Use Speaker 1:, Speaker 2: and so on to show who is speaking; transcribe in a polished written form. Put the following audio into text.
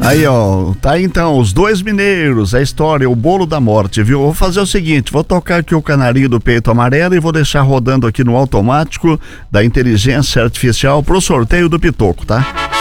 Speaker 1: Aí, ó, tá aí então, os dois mineiros, a história, o bolo da morte, viu? Vou fazer o seguinte, vou tocar aqui o canarinho do peito amarelo e vou deixar rodando aqui no automático da inteligência artificial pro sorteio do Pitoco, tá?